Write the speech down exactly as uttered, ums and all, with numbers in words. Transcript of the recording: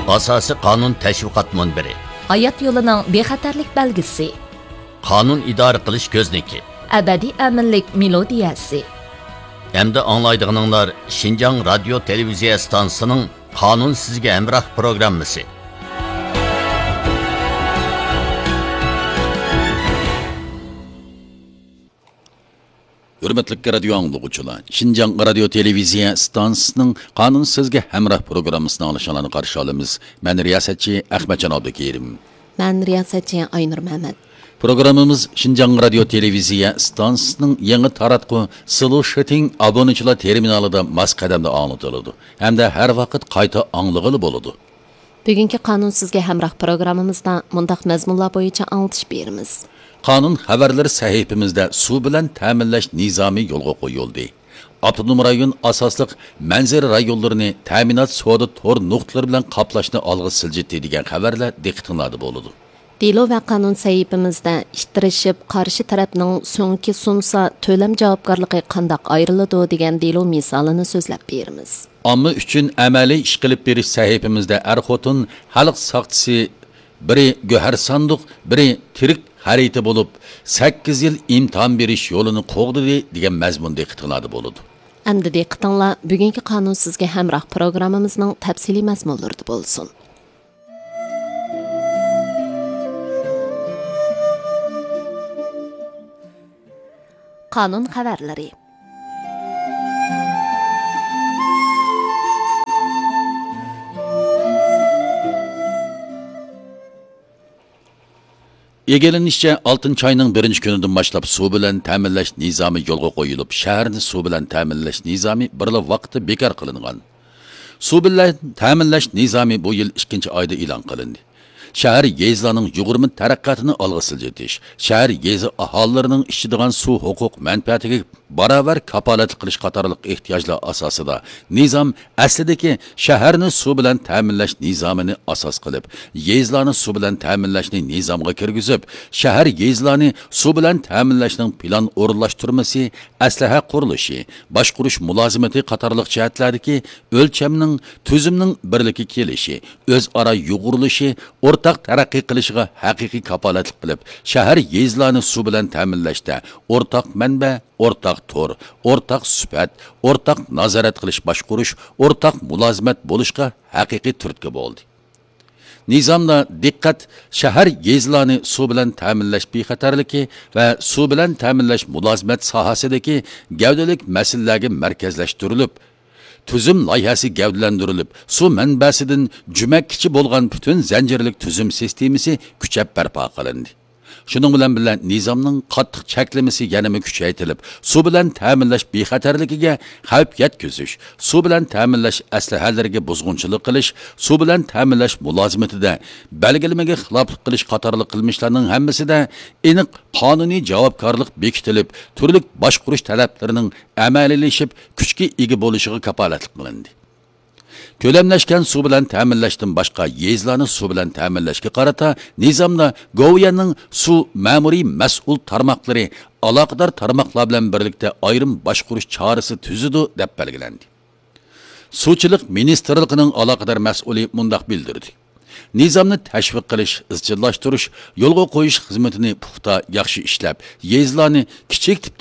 Asosiy qonun tashviqot munbiri. Hayot yo'lining bexatarlik belgisi. Qonun idora qilish ko'zniki. Abadiy aminlik melodiyasi. Hamda anglaydiganlar Şinjan radio televiziya stansiyasining Qonun sizga hamroh programmasi. Hürmetli radio anlıqçılar, Şinjan radio televiziya stansiyasining Qonun sizga hamroh programmasini anglashlarni qarshi olamiz. Men riyosatchi Ahmadjon Abdukerim. Men riyosatchi Aynur Muhammad. Programmamiz Şinjan radio televiziya stansiyasining yangi taratqu Solution obunachilar terminalida mas qadamda anlatiladi. Hamda har vaqt qayta anglag'ili bo'ladi. Bugungi Qonun sizga hamroh programmamizda mundaq mazmunlar bo'yicha anglatish beramiz. Qonun xabarlari sahifamizda suv bilan ta'minlash nizomi yo'lga qo'yildi. Avtonom rayon asosliq manzara rayonlarini ta'minot savdo tor nuqtalari bilan qoplashni olg'a siljitdi degan xabarlar diqqatingizda bo'ladi. Delo va qonun sahifamizda ishtirishib qarshi tarafning so'nggi sunsa to'lam javobgarligi qandoq ayriladi degan delo misolini so'zlab beramiz. Omma uchun amaliy ish qilib berish sahifamizda er-xotin xalq soqchisi biri Go'har Sanduq, biri tirik xarita bo'lib, sakkiz yil imtihon berish yo'lini qo'g'didi degan mazmun diqqatingizda bo'ladi. Endi diqqatinglar bugungi Qonun sizga hamroh programmamizning tafsiliy mazmunlarida bo'lsin. Qonun xabarlari. Egelenishçe altın çayının birinci gününden başlap su bilen ta'minlash nizami yo'lga qo'yilib, shaharni suv bilan ta'minlash nizami birla vaqti bekor qilingan. Suv bilan ta'minlash nizami bu yil ikkinchi oyda e'lon qilindi. Shahar yezlarning yug'urma taraqqiyotini olg'a siljitish, shahar yezi aholilarining ishlaydigan suv huquq manfaatiga barobar kapolatlik qilish qatorliq ehtiyojlar asosida nizam aslidagi shaharni suv bilan ta'minlash nizomini asos qilib, yezlarni suv bilan ta'minlashni nizomga kirgizib, shahar yezlarni suv bilan ta'minlashning plan o'rinlashtirmasi, aslaha qurilishi, boshqarish mulozimati qatorliq jihatlardagi o'lchamning, tuzumning birligi kelishi, o'zaro yug'urilishi, o'rtaq taraqqiy qilishiga haqiqiy kapolatlik qilib, shahar yezlarni suv bilan ta'minlashda o'rtaq manba, o'rtaq tor, o'rtaq sifat, o'rtaq nazorat qilish boshqarish, o'rtaq mulozimat bo'lishga haqiqiy turtki bo'ldi. Nizomda diqqat shahar yezlarni suv bilan ta'minlash bexatarligi va suv bilan ta'minlash mulozimat sohasidagi gavdalik masalalarga markazlashtirilib, tuzum loyihasi gavdalantirilib, suv manbasidan jumakkichi bo'lgan butun zanjirlik tuzum sistemasi kuchab barpo qilindi. Shuning bilan bilan nizomning qattiq cheklamasi yanada kuchaytirilib, suv bilan ta'minlash bexatarligiga xavf yetkazish, suv bilan ta'minlash aslahalariga buzg'unchilik qilish, suv bilan ta'minlash mulozimatida belgilamaga xiloflik qilish qatorli qilmishlarning hammasida aniq qonuniy javobgarlik bekitilib, turli boshqarish talablarining amaliylashib, kuchga ega bo'lishiga kapolatlik qilindi. Ko'lamlashgan suv bilan ta'minlashdan boshqa yezlarni suv bilan ta'minlashga qarata nizomda Goviyaning suv ma'muriy mas'ul tarmoqlari aloqador tarmoqlar bilan birlikda ayrim boshqarish chorasi tuzidi deb belgilandi. Suvchilik ministrligining aloqador mas'uli mundaq bildirdi. Nizomni tashviq qilish, izchillashtirish, yo'lga qo'yish xizmatini puxta yaxshi ishlab, yezlarni kichik